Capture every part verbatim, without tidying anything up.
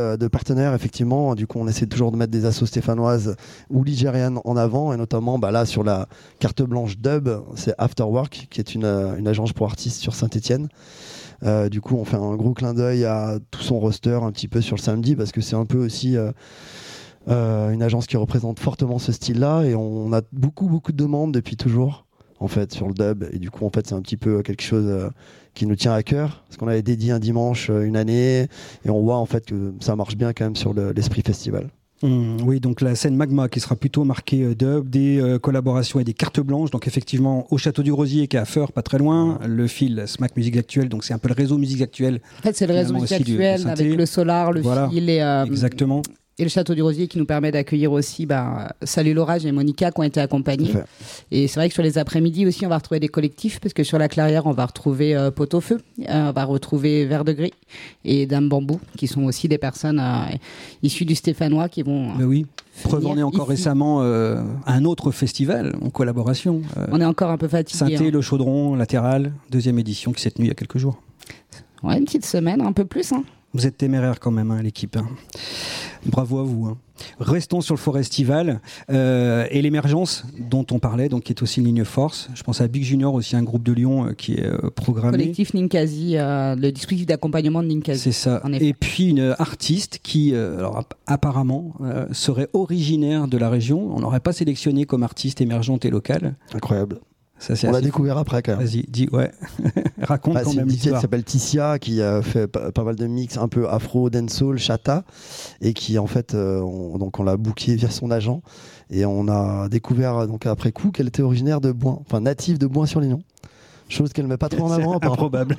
de, de partenaires, effectivement. Du coup, on essaie toujours de mettre des assos stéphanoises ou ligériennes en avant, et notamment bah, là sur la carte blanche dub, c'est Afterwork, qui est une, une agence pour artistes sur Saint-Etienne. Euh, du coup, on fait un gros clin d'œil à tout son roster un petit peu sur le samedi, parce que c'est un peu aussi euh, euh, une agence qui représente fortement ce style-là, et on a beaucoup beaucoup de demandes depuis toujours en fait sur le dub, et du coup en fait c'est un petit peu quelque chose euh, qui nous tient à cœur, parce qu'on avait dédié un dimanche euh, une année, et on voit en fait que ça marche bien quand même sur le, l'esprit festival. Mmh, oui, donc la scène Magma qui sera plutôt marquée euh, dub, des euh, collaborations et des cartes blanches, donc effectivement au Château du Rosier qui est à Feur, pas très loin, le fil Smack Musique Actuelle, donc c'est un peu le réseau Musique Actuelle. En fait c'est le réseau Musique Actuelle avec le Solar, le voilà, fil et... Euh, exactement. Et le Château du Rosier qui nous permet d'accueillir aussi bah, Salut l'Orage et Monica qui ont été accompagnés. Et c'est vrai que sur les après-midi aussi, on va retrouver des collectifs, parce que sur la Clairière, on va retrouver euh, Pot-au-Feu, euh, on va retrouver Vert de Gris et Dame Bambou, qui sont aussi des personnes euh, issues du Stéphanois qui vont... Euh, oui, preuve on est encore ici. récemment euh, à un autre festival en collaboration. Euh, on est encore un peu fatigué. Sainté, hein. Le Chaudron, Latéral, deuxième édition qui s'est tenue il y a quelques jours. Ouais, une petite semaine, un peu plus. Hein. Vous êtes téméraire quand même, hein, l'équipe. Hein. Bravo à vous. Hein. Restons sur le Forestival euh, et l'émergence dont on parlait, donc qui est aussi une ligne force. Je pense à Big Junior, aussi un groupe de Lyon euh, qui est euh, programmé. Collectif Ninkasi, euh, le dispositif d'accompagnement de Ninkasi. C'est ça. Et puis une artiste qui, euh, alors, apparemment, euh, serait originaire de la région. On n'aurait pas sélectionné comme artiste émergente et locale. Incroyable. Ça, c'est on l'a fou. découvert après quand même. Vas-y, dis, ouais. Raconte bah, quand c'est même une D J l'histoire. qui s'appelle Ticia, qui a fait pas, pas mal de mix un peu afro, dancehall, chata, et qui en fait, euh, on, donc on l'a booké via son agent, et on a découvert donc après coup qu'elle était originaire de Boin, enfin native de Boin-sur-Lignon. Chose qu'elle ne met pas trop en avant. C'est improbable.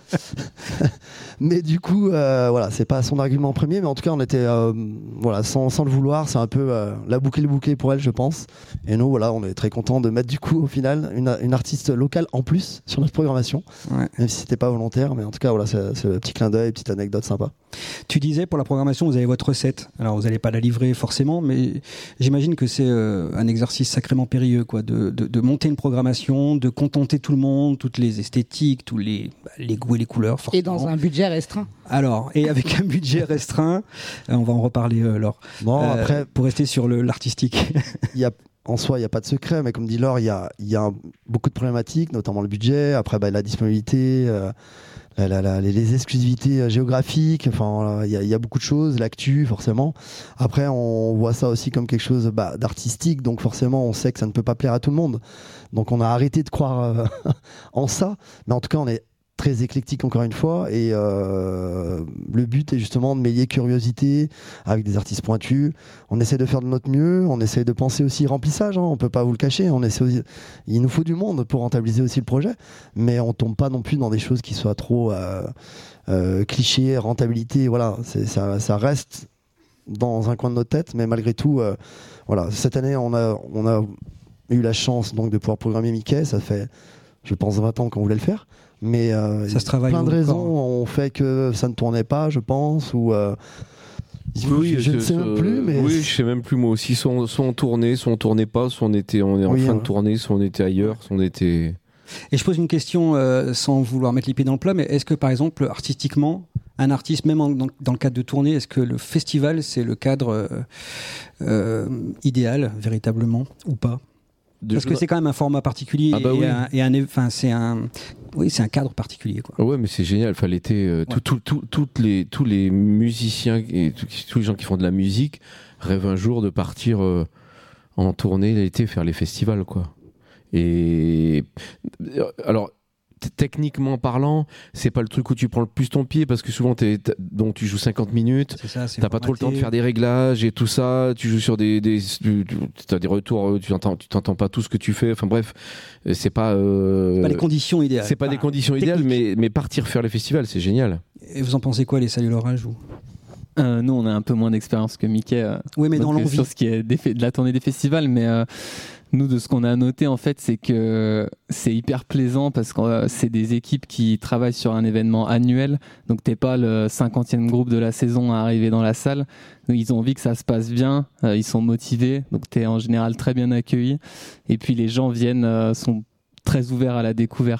Mais du coup, euh, voilà, c'est pas son argument premier, mais en tout cas, on était, euh, voilà, sans, sans le vouloir, c'est un peu euh, la boucle le bouquet pour elle, je pense. Et nous, voilà, on est très contents de mettre du coup, au final, une, une artiste locale en plus sur notre programmation, ouais. Même si c'était pas volontaire, mais en tout cas, voilà, c'est, c'est un petit clin d'œil, petite anecdote sympa. Tu disais pour la programmation, vous avez votre recette. Alors, vous n'allez pas la livrer forcément, mais j'imagine que c'est euh, un exercice sacrément périlleux, quoi, de, de, de monter une programmation, de contenter tout le monde, toutes les esthétiques, tous les, les goûts et les couleurs, forcément. Et dans un budget restreint. Alors, et avec un budget restreint, euh, on va en reparler, euh, Laure. Bon, euh, après, pour rester sur le, l'artistique. Il y a, en soi, il n'y a pas de secret, mais comme dit Laure, il y a, il y a un, beaucoup de problématiques, notamment le budget, après bah, la disponibilité, euh, la, la, la, les, les exclusivités géographiques, enfin, il y, a, il y a beaucoup de choses, l'actu, forcément. Après, on voit ça aussi comme quelque chose bah, d'artistique, donc forcément, on sait que ça ne peut pas plaire à tout le monde. Donc, on a arrêté de croire euh, en ça, mais en tout cas, on est très éclectique encore une fois, et euh, le but est justement de mêler curiosité avec des artistes pointus. On essaie de faire de notre mieux, on essaie de penser aussi remplissage, hein, on peut pas vous le cacher, on essaie aussi, il nous faut du monde pour rentabiliser aussi le projet, mais on tombe pas non plus dans des choses qui soient trop euh, euh, clichés, rentabilité, voilà, c'est, ça, ça reste dans un coin de notre tête, mais malgré tout, euh, voilà, cette année on a, on a eu la chance donc de pouvoir programmer Mickey, ça fait je pense vingt ans qu'on voulait le faire. Mais euh, ça se travaille plein de raisons encore. ont fait que ça ne tournait pas, je pense, ou euh, oui, je, je ne sais même plus. Mais oui, je sais même plus moi aussi. Soit on, soit on tournait, soit on tournait pas, soit on était, on est en oui, fin hein. de tournée, soit on était ailleurs, soit on était. Et je pose une question euh, sans vouloir mettre les pieds dans le plat, mais est-ce que par exemple, artistiquement, un artiste, même en, dans, dans le cadre de tournée, est-ce que le festival c'est le cadre euh, euh, idéal véritablement ou pas? De Parce que c'est quand même un format particulier, ah bah et, oui. un, et un, enfin c'est un, oui, c'est un cadre particulier, quoi. Ouais, mais c'est génial. Enfin, l'été, euh, ouais. tout, tout, tout, toutes les, tous les musiciens et tout, tous les gens qui font de la musique rêvent un jour de partir euh, en tournée l'été, faire les festivals, quoi. Et alors. Techniquement parlant, c'est pas le truc où tu prends le plus ton pied parce que souvent t'es, donc tu joues cinquante minutes, c'est ça, c'est t'as pas trop le temps de faire des réglages et tout ça, tu joues sur des, des t'as des retours, tu entends, tu t'entends pas tout ce que tu fais, enfin bref, c'est pas, euh, c'est pas les conditions idéales. C'est pas ah, des conditions technique. idéales, mais, mais partir faire les festivals, c'est génial. Et vous en pensez quoi, les Salut l'Orage, vous? Euh, nous, on a un peu moins d'expérience que Mickey. Euh, oui, mais dans l'envie. Sur ce qui est des, de la tournée des festivals, mais euh, nous, de ce qu'on a noté, en fait, c'est que c'est hyper plaisant parce que euh, c'est des équipes qui travaillent sur un événement annuel. Donc, t'es pas le cinquantième groupe de la saison à arriver dans la salle. Donc, ils ont envie que ça se passe bien. Euh, ils sont motivés. Donc, t'es en général très bien accueilli. Et puis, les gens viennent, euh, sont très ouverts à la découverte.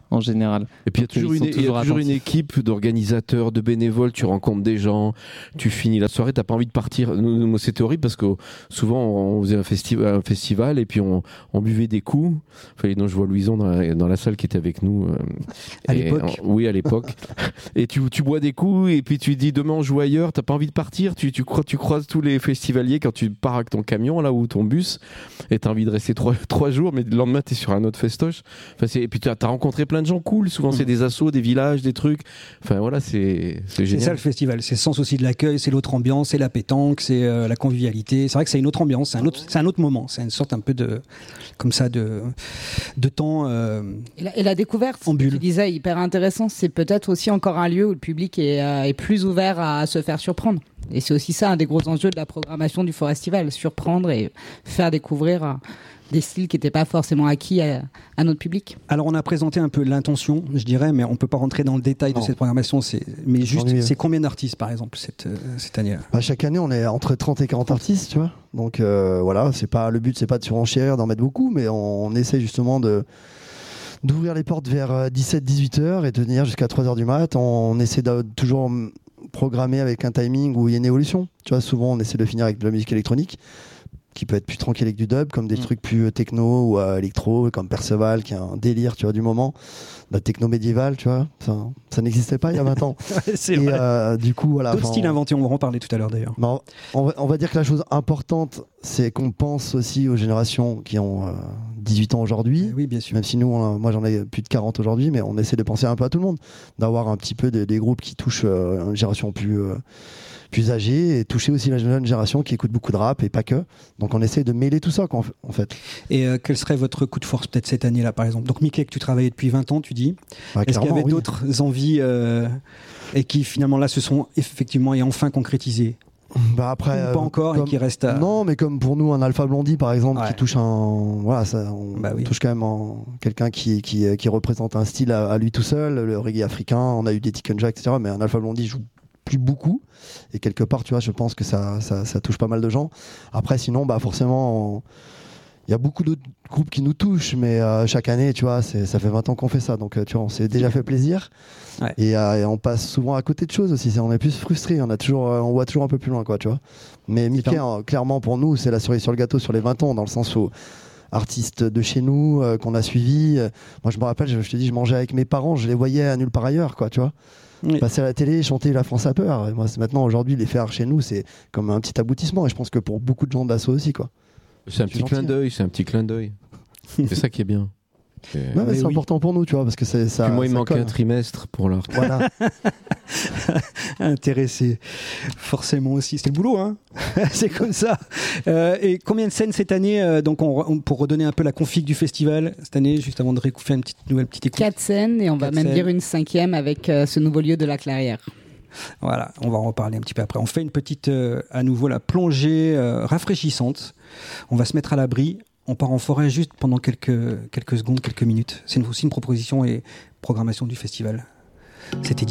en général. Et puis il y a toujours, une, toujours, y a toujours une équipe d'organisateurs, de bénévoles, tu rencontres des gens, tu finis la soirée, t'as pas envie de partir. Nous, nous, c'était horrible parce que souvent on faisait un, festi- un festival et puis on, on buvait des coups. Enfin, non, je vois Louison dans la, dans la salle qui était avec nous. Euh, à l'époque en, Oui, à l'époque. Et tu, tu bois des coups et puis tu dis demain on joue ailleurs, t'as pas envie de partir, tu, tu, crois, tu croises tous les festivaliers quand tu pars avec ton camion là ou ton bus et t'as envie de rester trois, trois jours, mais le lendemain t'es sur un autre festoche. Enfin, c'est, et puis t'as, t'as rencontré plein de gens cool, souvent mmh. c'est des assos, des villages, des trucs. Enfin voilà, c'est, c'est génial. C'est ça le festival, c'est le sens aussi de l'accueil, c'est l'autre ambiance, c'est la pétanque, c'est euh, la convivialité. C'est vrai que c'est une autre ambiance, c'est un autre, c'est un autre moment, c'est une sorte un peu de, comme ça, de, de temps. Euh, et, la, et la découverte, en bulle. Tu disais, hyper intéressant, c'est peut-être aussi encore un lieu où le public est, euh, est plus ouvert à se faire surprendre. Et c'est aussi ça un des gros enjeux de la programmation du Forestival, surprendre et faire découvrir euh, des styles qui n'étaient pas forcément acquis à, à notre public. Alors on a présenté un peu l'intention, je dirais, mais on ne peut pas rentrer dans le détail non. de cette programmation. C'est, mais juste, oui. c'est combien d'artistes par exemple cette, euh, cette année-là? Bah, chaque année on est entre trente et quarante artistes, tu vois. Donc euh, voilà, c'est pas, le but c'est pas de surenchérir, d'en mettre beaucoup, mais on, on essaie justement de d'ouvrir les portes vers dix-sept dix-huit heures et de tenir jusqu'à trois heures du mat. On, on essaie de toujours programmer avec un timing où il y a une évolution. Tu vois, souvent on essaie de finir avec de la musique électronique qui peut être plus tranquille avec du dub, comme des mmh. trucs plus techno ou euh, électro, comme Perceval, qui est un délire, tu vois, du moment. La techno médiévale, tu vois, ça, ça n'existait pas il y a vingt ans. C'est et vrai. Euh, du coup, voilà. D'autres styles inventés, on va en parler tout à l'heure d'ailleurs. On, on, va, on va dire que la chose importante, c'est qu'on pense aussi aux générations qui ont euh, dix-huit ans aujourd'hui. Oui, bien sûr. Même si nous, on a, moi j'en ai plus de quarante aujourd'hui, mais on essaie de penser un peu à tout le monde, d'avoir un petit peu des, des groupes qui touchent euh, une génération plus... Euh, plus âgés et toucher aussi la jeune génération qui écoute beaucoup de rap et pas que. Donc on essaie de mêler tout ça quoi, en fait. Et euh, quel serait votre coup de force peut-être cette année-là par exemple? Donc Mickey, que tu travaillais depuis vingt ans, tu dis. Bah, Est-ce qu'il y avait oui. d'autres envies euh, et qui finalement là se sont effectivement et enfin concrétisées? Bah après, Ou pas encore comme, et qui reste à... Non, mais comme pour nous un Alpha Blondie par exemple, ouais. qui touche un, voilà, ça, on bah oui. touche quand même un, quelqu'un qui, qui qui représente un style à, à lui tout seul, le reggae africain. On a eu des Tiken Jack, et cetera. Mais un Alpha Blondie joue plus beaucoup et quelque part, tu vois, je pense que ça ça, ça touche pas mal de gens. Après, sinon, bah forcément. Il y a beaucoup d'autres groupes qui nous touchent, mais euh, chaque année, tu vois, c'est, ça fait vingt ans qu'on fait ça, donc euh, tu vois, on s'est déjà fait plaisir. Ouais. Et, euh, et on passe souvent à côté de choses aussi. C'est, on est plus frustré, on a toujours, euh, on voit toujours un peu plus loin, quoi, tu vois. Mais Mickey, hein, clairement pour nous, c'est la cerise sur le gâteau sur les vingt ans, dans le sens où artiste de chez nous euh, qu'on a suivi. Euh, moi, je me rappelle, je, je te dis, je mangeais avec mes parents, je les voyais à nulle part ailleurs, quoi, tu vois. Oui. Passer à la télé, chanter La France a peur. Et moi, c'est maintenant aujourd'hui, les faire chez nous, c'est comme un petit aboutissement. Et je pense que pour beaucoup de gens de l'assaut aussi, quoi. C'est un petit clin d'œil, c'est un petit clin d'œil. C'est ça qui est bien. Et... Non, mais c'est oui. important pour nous, tu vois, parce que c'est ça. Puis moi, il ça manquait colle. un trimestre pour leur. Voilà. Intéressé, forcément aussi. C'était le boulot, hein. C'est comme ça. Euh, et combien de scènes cette année euh, donc, on, on, pour redonner un peu la config du festival cette année, juste avant de faire une petite nouvelle petite écoute. Quatre scènes et on Quatre va même scènes. dire une cinquième avec euh, ce nouveau lieu de la Clairière. Voilà, on va en reparler un petit peu après. On fait une petite, euh, à nouveau, la plongée euh, rafraîchissante. On va se mettre à l'abri. On part en forêt juste pendant quelques, quelques secondes, quelques minutes. C'est une, aussi une proposition et programmation du festival. C'était